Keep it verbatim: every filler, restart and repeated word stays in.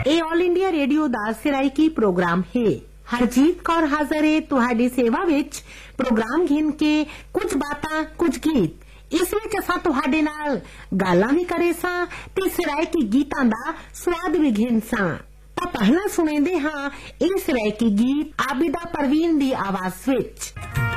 ਇਹ all India radio ਦਾ ਸਿਰਾਇਕੀ programme ਹੈ। ਹਰਜੀਤ ਕੌਰ ਹਾਜ਼ਰ ਹੈ ਤੁਹਾਡੀ ਸੇਵਾ ਵਿੱਚ ਪ੍ਰੋਗਰਾਮ ਘਿਣ ਕੇ ਕੁਝ ਬਾਤਾਂ ਕੁਝ ਗੀਤ। ਇਸ ਵਿੱਚ ਅਸਾਂ ਤੁਹਾਡੇ ਨਾਲ ਗਾਲਾਂ ਵੀ ਕਰੇ ਸਾਂ ਤੇ ਸਿਰਾਇਕੀ ਗੀਤਾਂ ਦਾ ਸਵਾਦ ਵੀ ਘਿਣ ਸਾਂ। ਤਾਂ ਪਹਿਲਾਂ ਸੁਣਦੇ ਹਾਂ ਇਹ ਸਿਰਾਇਕੀ ਗੀਤ ਆਬਿਦਾ ਪਰਵੀਨ ਦੀ ਆਵਾਜ਼ ਵਿੱਚ।